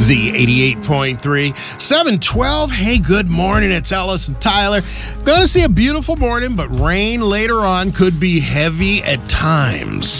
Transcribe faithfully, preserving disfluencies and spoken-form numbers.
Z eighty-eight point three, seven twelve. Hey, good morning. It's Ellis and Tyler. Going to see a beautiful morning, but rain later on could be heavy at times.